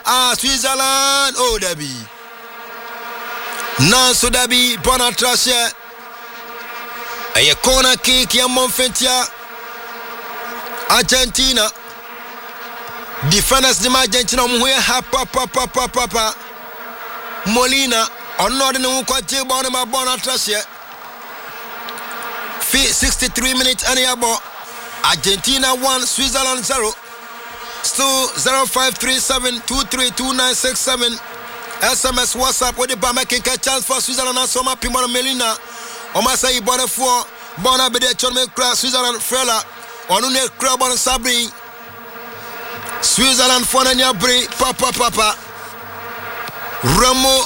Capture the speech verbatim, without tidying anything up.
Ah, Switzerland. Oh, Debbie. Nanso Debbie, bona trashe. Eye corner kick ya Monfentia. Argentina. Defenders di Argentina muhe ha pa pa pa pa pa pa. Molina ono de no kwaje bona ma bona trashe. sixty-three minutes and yabo. Argentina one, Switzerland zero. Still zero five three seven two three two nine six seven. S M S WhatsApp with the Bama making a chance for Switzerland and Soma Pimona Melina. Omasa Ibona four, Bona Bede Chome Crash, Switzerland Frela, Onune Crabon Sabri, Switzerland Fonania Bri, Papa Papa, Ramo.